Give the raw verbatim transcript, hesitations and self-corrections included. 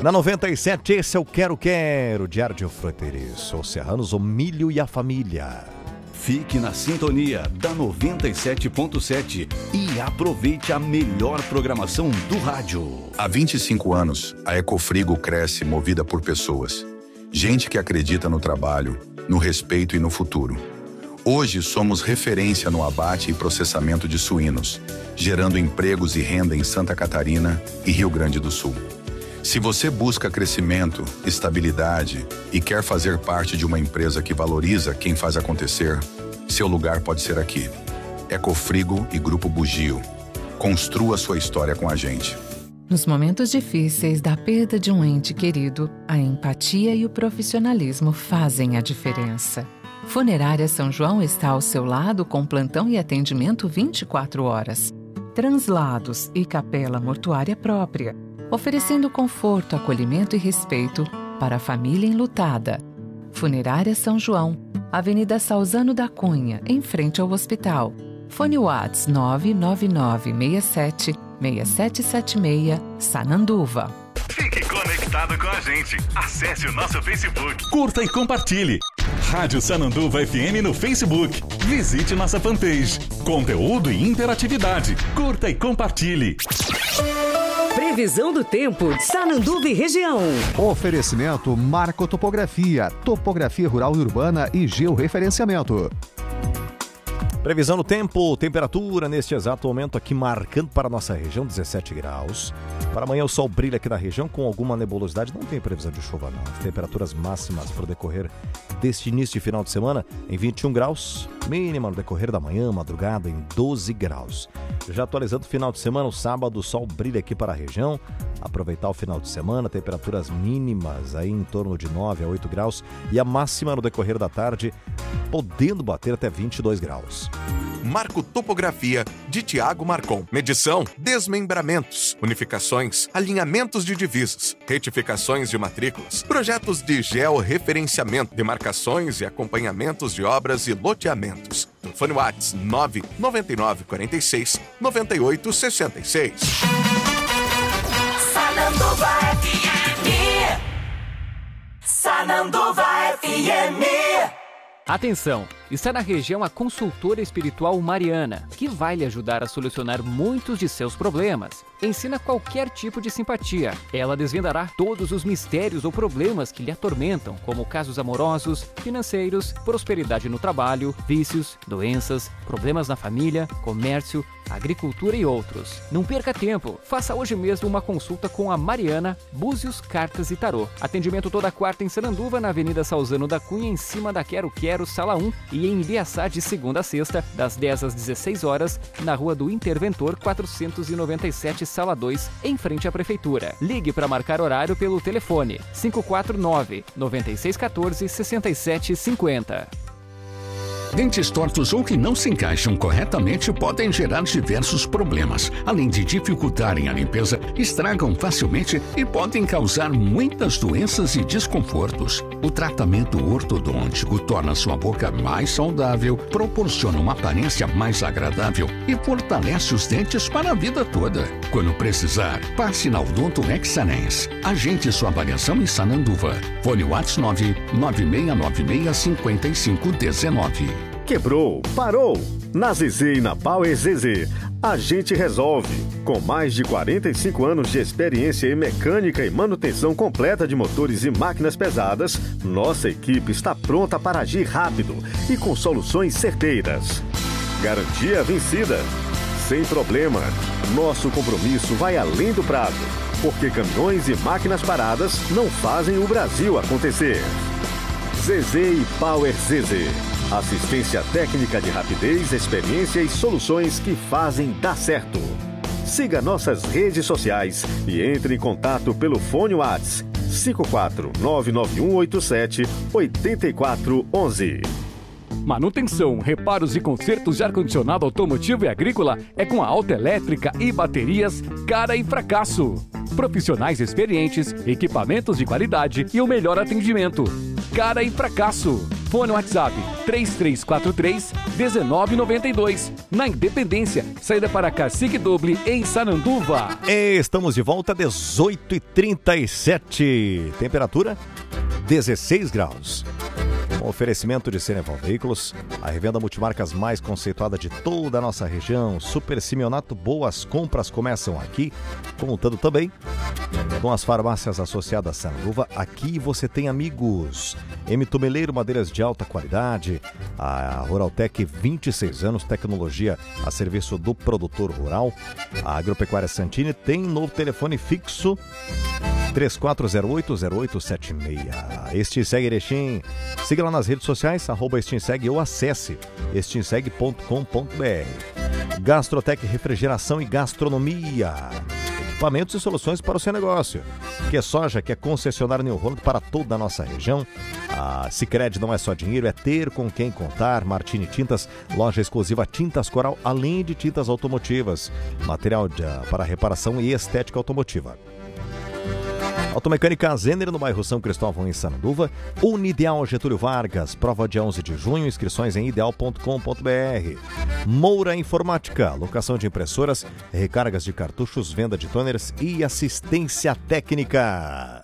Na noventa e sete, esse é o Quero Quero, Diário de um Fronteiriço. Os serranos, o milho e a família. Fique na sintonia da noventa e sete ponto sete e aproveite a melhor programação do rádio. Há vinte e cinco anos, a Ecofrigo cresce movida por pessoas. Gente que acredita no trabalho, no respeito e no futuro. Hoje somos referência no abate e processamento de suínos, gerando empregos e renda em Santa Catarina e Rio Grande do Sul. Se você busca crescimento, estabilidade e quer fazer parte de uma empresa que valoriza quem faz acontecer, seu lugar pode ser aqui. Ecofrigo e Grupo Bugio. Construa sua história com a gente. Nos momentos difíceis da perda de um ente querido, a empatia e o profissionalismo fazem a diferença. Funerária São João está ao seu lado com plantão e atendimento vinte e quatro horas. Translados e capela mortuária própria, oferecendo conforto, acolhimento e respeito para a família enlutada. Funerária São João, Avenida Salzano da Cunha, em frente ao hospital. Fone Whats nove nove nove seis sete seis sete sete seis, Sananduva. Fique conectado com a gente. Acesse o nosso Facebook. Curta e compartilhe. Rádio Sananduva F M no Facebook. Visite nossa fanpage. Conteúdo e interatividade. Curta e compartilhe. Previsão do tempo, Sananduva e região. Oferecimento Marco Topografia, topografia rural e urbana e georreferenciamento. Previsão do tempo, temperatura neste exato momento aqui marcando para a nossa região dezessete graus. Para amanhã o sol brilha aqui na região com alguma nebulosidade, não tem previsão de chuva não. As temperaturas máximas para o decorrer deste início de final de semana em vinte e um graus, mínima no decorrer da manhã, madrugada em doze graus. Já atualizando o final de semana, o sábado o sol brilha aqui para a região. Aproveitar o final de semana, temperaturas mínimas aí em torno de nove a oito graus e a máxima no decorrer da tarde podendo bater até vinte e dois graus. Marco Topografia de Tiago Marcon. Medição, desmembramentos, unificações, alinhamentos de divisas, retificações de matrículas, projetos de georreferenciamento, demarcações e acompanhamentos de obras e loteamentos. Telefone WhatsApp nove nove nove quatro seis nove oito seis seis. Sananduva F M. Sananduva F M. Atenção! Está na região a consultora espiritual Mariana, que vai lhe ajudar a solucionar muitos de seus problemas. Ensina qualquer tipo de simpatia. Ela desvendará todos os mistérios ou problemas que lhe atormentam, como casos amorosos, financeiros, prosperidade no trabalho, vícios, doenças, problemas na família, comércio, agricultura e outros. Não perca tempo. Faça hoje mesmo uma consulta com a Mariana, Búzios, Cartas e Tarô. Atendimento toda quarta em Sananduva, na Avenida Salzano da Cunha, em cima da Quero Quero, Sala um, e em Ibiaçá de segunda a sexta, das dez às dezesseis horas, na Rua do Interventor quatrocentos e noventa e sete, Sala dois, em frente à Prefeitura. Ligue para marcar horário pelo telefone cinco quatro nove, nove seis um quatro, seis sete cinco zero. Dentes tortos ou que não se encaixam corretamente podem gerar diversos problemas. Além de dificultarem a limpeza, estragam facilmente e podem causar muitas doenças e desconfortos. O tratamento ortodôntico torna sua boca mais saudável, proporciona uma aparência mais agradável e fortalece os dentes para a vida toda. Quando precisar, passe na Odonto Excelência. Agende sua avaliação em Sananduva. Fone WhatsApp nove nove seis nove seis cinco cinco um nove. Quebrou, parou. Na Zezé e na Power Zezé, a gente resolve. Com mais de quarenta e cinco anos de experiência em mecânica e manutenção completa de motores e máquinas pesadas, nossa equipe está pronta para agir rápido e com soluções certeiras. Garantia vencida. Sem problema. Nosso compromisso vai além do prazo, porque caminhões e máquinas paradas não fazem o Brasil acontecer. Zezé e Power Zezé. Assistência técnica de rapidez, experiência e soluções que fazem dar certo. Siga nossas redes sociais e entre em contato pelo fone WhatsApp cinco quatro nove nove um oito sete oito quatro um um. Manutenção, reparos e consertos de ar-condicionado automotivo e agrícola é com a Autoelétrica e Baterias Cara e Fracasso. Profissionais experientes, equipamentos de qualidade e o melhor atendimento. Cara e Fracasso. Fone WhatsApp três três quatro três, dezenove noventa e dois. Na Independência, saída para Cacique Doble, em Sananduva. Estamos de volta, dezoito e trinta e sete. Temperatura, dezesseis graus. Um oferecimento de Ceneval Veículos, a revenda multimarcas mais conceituada de toda a nossa região. Super Simeonato, boas compras começam aqui, contando também com as farmácias associadas a Sananduva. Aqui você tem amigos. M. Tumeleiro, madeiras de alta qualidade. A Ruraltec, vinte e seis anos, tecnologia a serviço do produtor rural. A Agropecuária Santini tem novo telefone fixo, três quatro zero oito, zero oito sete seis. Estinseg Erechim. Siga lá nas redes sociais, arroba Estinseg, ou acesse estinseg ponto com ponto b r. Gastrotec Refrigeração e Gastronomia. Equipamentos e soluções para o seu negócio. Quer soja, quer concessionário New Holland para toda a nossa região. A Sicredi não é só dinheiro, é ter com quem contar. Martini Tintas, loja exclusiva Tintas Coral, além de tintas automotivas. Material de, para reparação e estética automotiva. Automecânica Zener, no bairro São Cristóvão, em Sananduva. Unideal Getúlio Vargas, prova dia onze de junho, inscrições em ideal ponto com ponto b r. Moura Informática, locação de impressoras, recargas de cartuchos, venda de toners e assistência técnica.